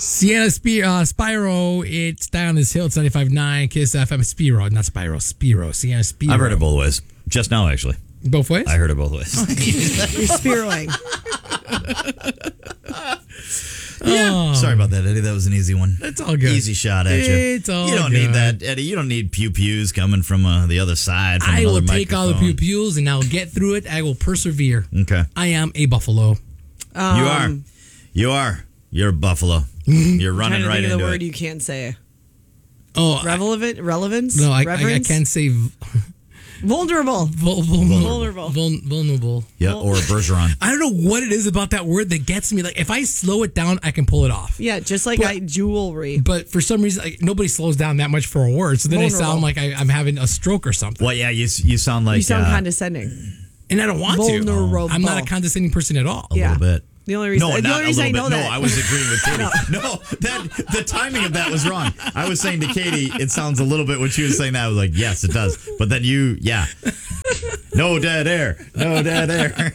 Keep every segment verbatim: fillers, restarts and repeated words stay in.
Sienna Sp- uh, Spiro, it's down this hill. It's ninety-five point nine Kiss F M. Spiro, not Spiro. Spiro. Sienna Spiro. I've heard it both ways. Just now, actually. Both ways? I heard it both ways. You're spiroing. Yeah. Oh. Sorry about that, Eddie. That was an easy one. That's all good. Easy shot at you. It's all You don't good. need that, Eddie. You don't need pew pews coming from uh, the other side. From I another will take all the microphone. pew-pews and I'll get through it. I will persevere. Okay. I am a buffalo. Um, You are. You are. You're a buffalo. You're I'm running trying to right think of into the word it. you can't say. Oh, I, Relevant? Relevance? no, I, I, I Reverence? can't say v- Vulnerable. vul- vulnerable. Vulnerable. Vul- vulnerable. Yeah, or Bergeron. I don't know what it is about that word that gets me. Like, if I slow it down, I can pull it off. Yeah, just like But- I, jewelry. But for some reason, like, nobody slows down that much for a word. So then I Vulnerable. sound like I, I'm having a stroke or something. Well, yeah, you you sound like You sound uh, condescending. And I don't want Vulnerable. to. I'm not a condescending person at all. a Yeah. little bit. The only reason, No, the not only a reason little I bit. know No, that. I was agreeing with Katie. no, that the timing of that was wrong. I was saying to Katie, it sounds a little bit when she was saying that. I was like, yes, it does. But then you, yeah, no dead air, no dead air.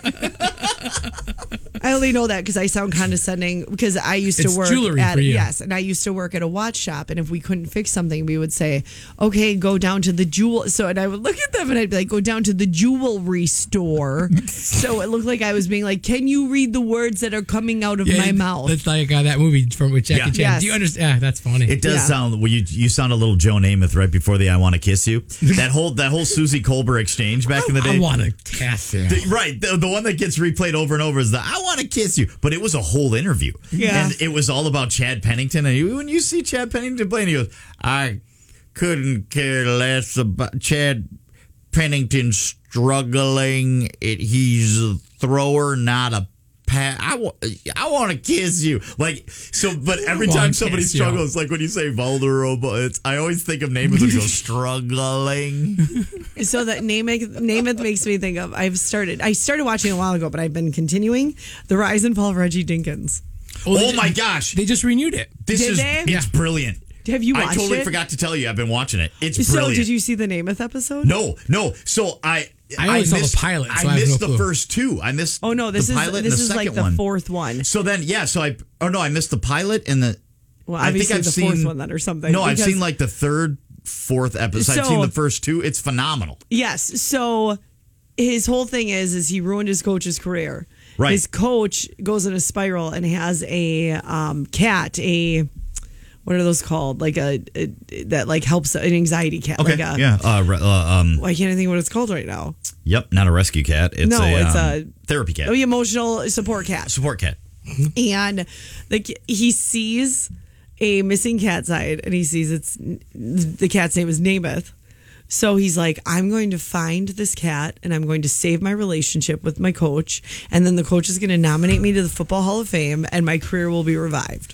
I only know that because I sound condescending because I used to It's work jewelry at for you. yes, and I used to work at a watch shop, and if we couldn't fix something, we would say, "Okay, go down to the jewel." So, and I would look at them and I'd be like, "Go down to the jewelry store." So it looked like I was being like, "Can you read the words that are coming out of Yeah, my mouth?" That's like uh, that movie from with Jackie Yeah. Chan. Yes. Do you understand? Yeah, that's funny. It does Yeah. sound. Well, you you sound a little Joe Namath right before the "I Want to Kiss You." That whole that whole Susie Colbert exchange back in the day. I want to kiss you. The- right, the, the one that gets replayed over and over is the "I want to kiss you," but it was a whole interview, Yeah. and it was all about Chad Pennington. And you, when you see Chad Pennington play, and he goes, "I couldn't care less about Chad Pennington struggling. It, he's a thrower, not a pat. I want, I want to kiss you." Like so, but every Wanna time somebody kiss you. struggles, like when you say vulnerable, it's I always think of Namath and go struggling. So that Namath, Namath makes me think of. I've started. I started watching a while ago, but I've been continuing the rise and fall of Reggie Dinkins. Oh, they Oh ju- my gosh. They just renewed it. This Did is they? it's Yeah. brilliant. Have you watched I totally it? forgot to tell you. I've been watching it. It's So brilliant. did you see the Namath episode? No, no. So I I only saw the missed, pilot, so I I have missed no the clue. first two. I missed. Oh no, this the is pilot this and the is like second the one. fourth one. So then, yeah. So I. Oh no, I missed the pilot and the. Well, I think obviously I've the seen fourth one then or something. No, I've because- seen like the third, fourth episode. I've So- seen the first two. It's phenomenal. Yes. So his whole thing is is he ruined his coach's career. Right. His coach goes in a spiral and has a um, cat, a what are those called? Like a, a that like helps an anxiety cat. Okay. Like a, yeah. Uh, re- uh, um. Well, I can't think what it's called right now. Yep. Not a rescue cat. It's No, a, it's um, a- therapy cat. Oh, emotional support cat. Support cat. And the, he sees a missing cat side, and he sees it's the cat's name is Namath. So he's like, I'm going to find this cat, and I'm going to save my relationship with my coach, and then the coach is going to nominate me to the Football Hall of Fame, and my career will be revived.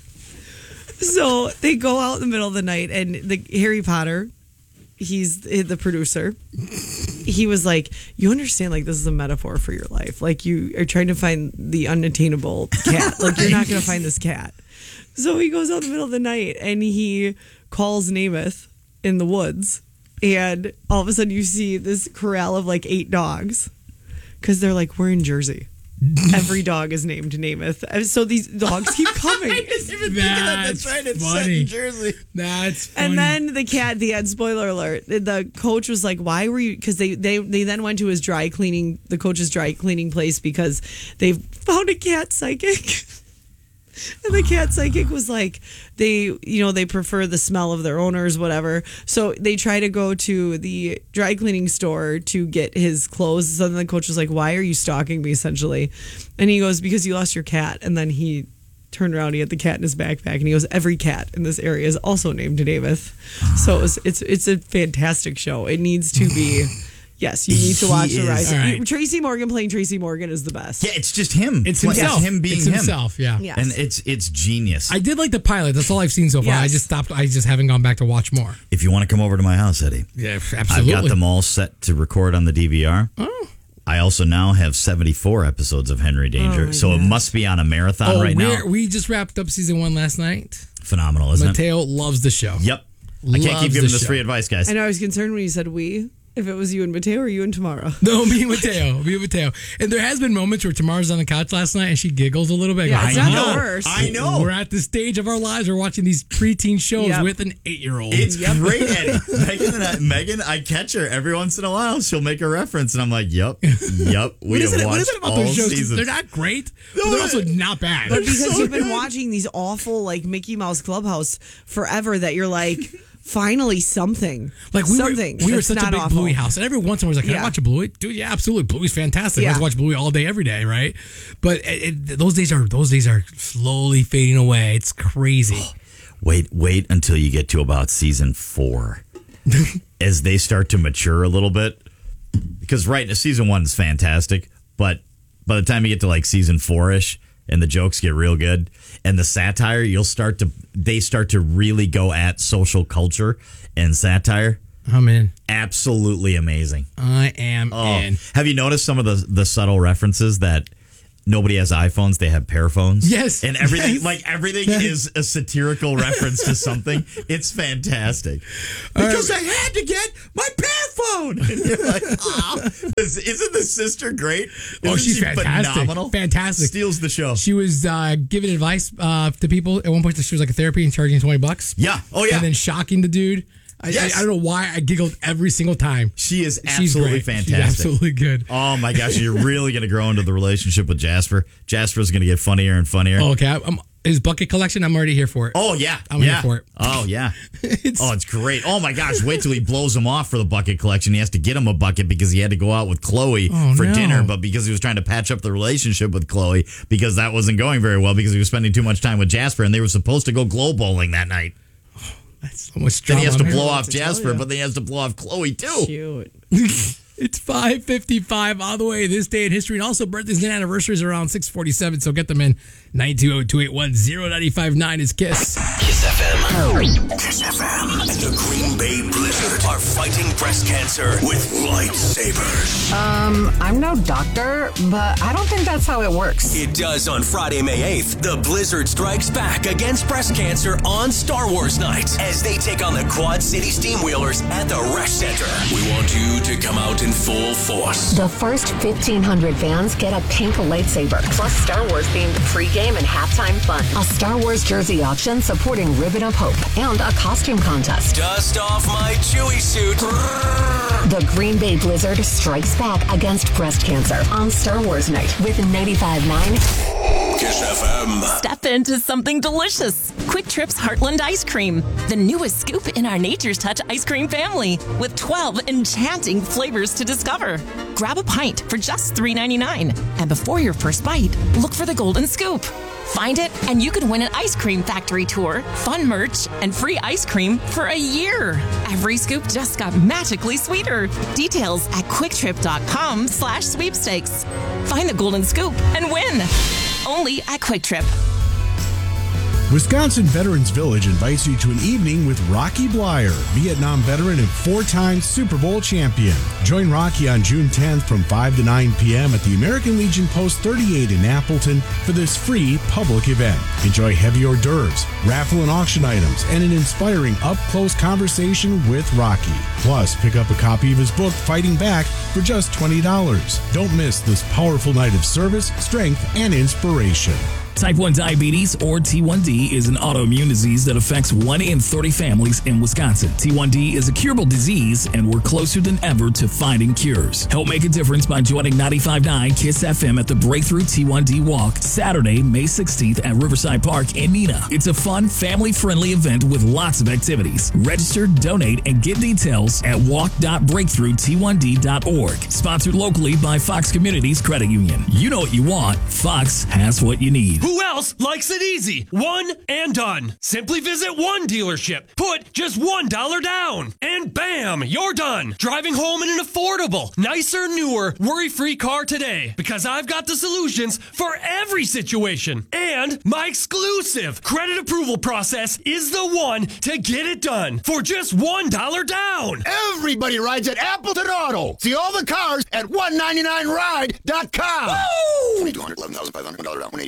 So they go out in the middle of the night, and the Harry Potter, he's the producer. He was like, you understand, like, this is a metaphor for your life. Like, you are trying to find the unattainable cat. Like, you're not going to find this cat. So he goes out in the middle of the night and he calls Namath in the woods. And all of a sudden you see this corral of like eight dogs because they're like, we're in Jersey. Every dog is named Namath. And so these dogs keep coming. That's right. It's funny. set in Jersey. That's funny. And then the cat, the end, spoiler alert, the coach was like, why were you, because they, they, they then went to his dry cleaning, the coach's dry cleaning place because they found a cat psychic. And the cat psychic was like, they, you know, they prefer the smell of their owners, whatever. So they try to go to the dry cleaning store to get his clothes. So then the coach was like, why are you stalking me, essentially? And he goes, because you lost your cat. And then he turned around, he had the cat in his backpack, and he goes, every cat in this area is also named Namath. So it was, it's it's a fantastic show. It needs to be... Yes, you need to watch He The is- Rise. All right. Tracy Morgan playing Tracy Morgan is the best. Yeah, it's just him. it's Like, himself. him being it's him. himself. Yeah. Yes. And it's it's genius. I did like the pilot. That's all I've seen so far. I Yes. just stopped. I just haven't gone back to watch more. if you want to come over to my house, Eddie, Yeah, I've absolutely. got them all set to record on the D V R. Oh. I also now have seventy-four episodes of Henry Danger, my so it gosh. must be on a marathon Oh, right now. we're- we just wrapped up season one last night. Phenomenal, isn't it? Mateo loves the show. Yep. I can't Loves keep the giving this show. free advice, guys. I know I was concerned when you said we. if it was you and Mateo or you and Tamara. No, me and Mateo. Me and Mateo. And there has been moments where Tamara's on the couch last night and she giggles a little bit. Yeah, I it's go, not I know. the worst. I know. We're at the stage of our lives. We're watching these preteen shows Yep. with an eight-year-old. It's great, Eddie. Megan and I, Megan, I catch her every once in a while. She'll make a reference, and I'm like, "Yep, yep." We what is have it, watched what is it about all those shows? seasons. They're not great, No, but they're also they- not bad. But because so you've been good. watching these awful like Mickey Mouse Clubhouse forever, that you're like, finally something. Like we something. were, we were that's such a not big awful. Bluey house, and every once in a while, I was like, "Can I Yeah. watch a Bluey?" Dude, yeah, absolutely. Bluey's fantastic. I Yeah. just watch Bluey all day, every day, right? But it, it, those days are those days are slowly fading away. It's crazy. Wait, wait until you get to about season four, as they start to mature a little bit. Because right, season one is fantastic, but by the time you get to like season four-ish, and the jokes get real good, and the satire, you'll start to they start to really go at social culture and satire. I'm in. Absolutely amazing. I am Oh, in. have you noticed some of the the subtle references that nobody has iPhones, they have pear phones? Yes. And everything, Yes. like everything is a satirical reference to something. It's fantastic. Because I had to get my pear phone. And you're like, oh, isn't the sister great? Oh, Isn't she's she fantastic. phenomenal? Fantastic. Steals the show. She was uh, giving advice uh, to people. At one point, she was like a therapy and charging twenty bucks. Yeah. Oh, yeah. And then shocking the dude. I, Yes. I, I don't know why I giggled every single time. She is She's absolutely great. fantastic. She's absolutely good. Oh, my gosh. You're really going to grow into the relationship with Jasper. Jasper's going to get funnier and funnier. Oh, okay. I'm, his bucket collection, I'm already here for it. Oh, yeah. I'm yeah. here for it. Oh, yeah. It's- Oh, it's great. Oh, my gosh. Wait till he blows him off for the bucket collection. He has to get him a bucket because he had to go out with Chloe Oh, for no. dinner, but because he was trying to patch up the relationship with Chloe because that wasn't going very well because he was spending too much time with Jasper and they were supposed to go glow bowling that night. That's so much Then drama. he has to I'm blow here. off to tell Jasper, you. but then he has to blow off Chloe, too. Cute. It's five fifty-five all the way this day in history. And also, birthdays and anniversaries are around six forty-seven. So get them in. nine two zero, two eight one, zero nine five nine is KISS. Kiss F M. Kiss F M. And the Green Bay Blizzard are fighting breast cancer with lightsabers. I'm no doctor, but I don't think that's how it works. It does on Friday, May eighth. The Blizzard strikes back against breast cancer on Star Wars night as they take on the Quad City Steamwheelers at the Resch Center. We want you to come out in full force. The first fifteen hundred fans get a pink lightsaber, plus Star Wars themed pregame and halftime fun, a Star Wars jersey auction supporting Ribbon of Hope, and a costume contest. Dust off my Chewie suit. The Green Bay Blizzard strikes back against breast cancer on Star Wars night with ninety-five point nine Kiss F M. Step into something delicious. Quick Trip's Heartland Ice Cream, the newest scoop in our Nature's Touch ice cream family, with twelve enchanting flavors to discover. Grab a pint for just three ninety-nine, and before your first bite, look for the golden scoop. Find it, and you could win an ice cream factory tour, fun merch, and free ice cream for a year. Every scoop just got magically sweeter. Details at quicktrip.com slash sweepstakes. Find the golden scoop and win. Only at Quick Trip. Wisconsin Veterans Village invites you to an evening with Rocky Blyer, Vietnam veteran and four-time Super Bowl champion. Join Rocky on June tenth from five to nine p.m. at the American Legion Post thirty-eight in Appleton for this free public event. Enjoy heavy hors d'oeuvres, raffle and auction items, and an inspiring up-close conversation with Rocky. Plus, pick up a copy of his book, Fighting Back, for just twenty dollars. Don't miss this powerful night of service, strength, and inspiration. Type one diabetes, or T one D, is an autoimmune disease that affects one in thirty families in Wisconsin. T one D is a curable disease, and we're closer than ever to finding cures. Help make a difference by joining ninety-five point nine KISS F M at the Breakthrough T one D Walk, Saturday, May sixteenth at Riverside Park in Neenah. It's a fun, family-friendly event with lots of activities. Register, donate, and get details at walk dot breakthrough t one d dot org. Sponsored locally by Fox Communities Credit Union. You know what you want. Fox has what you need. Who else likes it easy? One and done. Simply visit one dealership. Put just one dollar down. And bam, you're done. Driving home in an affordable, nicer, newer, worry-free car today. Because I've got the solutions for every situation. And my exclusive credit approval process is the one to get it done. For just one dollar down. Everybody rides at Appleton Auto. See all the cars at one ninety-nine ride dot com. twenty-two hundred, eleven thousand five hundred, one dollar down, one eighty-three a month, seven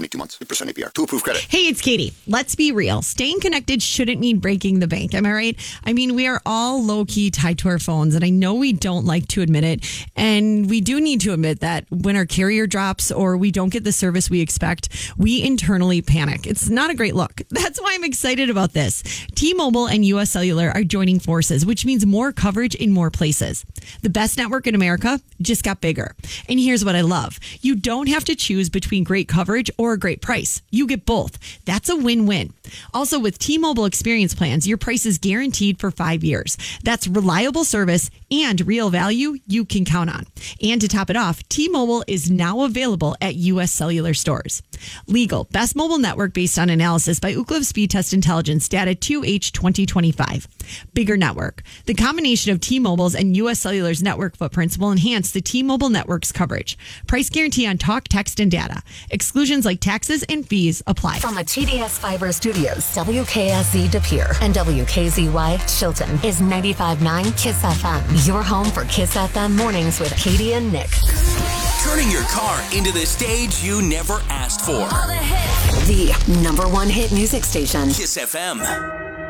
seventy-two months, eight percent A P R. Two approved credit. Hey, it's Katie. Let's be real. Staying connected shouldn't mean breaking the bank. Am I right? I mean, we are all low-key tied to our phones, and I know we don't like to admit it. And we do need to admit that when our carrier drops or we don't get the service we expect, we internally panic. It's not a great look. That's why I'm excited about this. T-Mobile and U S Cellular are joining forces, which means more coverage in more places. The best network in America just got bigger. And here's what I love. You don't have to choose between great coverage or a great price. You get both. That's a win-win. Also, with T-Mobile Experience Plans, your price is guaranteed for five years. That's reliable service and real value you can count on. And to top it off, T-Mobile is now available at U S Cellular stores. Legal, best mobile network based on analysis by Ookla Speed Test Intelligence data two H twenty twenty-five. Bigger network. The combination of T-Mobile's and U S Cellular's network footprints will enhance the T-Mobile network's coverage. Price guarantee on talk, text, and data. Exclusions like taxes and fees apply. From the T D S Fiber Studios, W K S Z De Pere and W K Z Y Chilton is ninety-five point nine Kiss F M. Your home for Kiss F M mornings with Katie and Nick. Turning your car into the stage you never asked for. The number one hit music station. Kiss F M.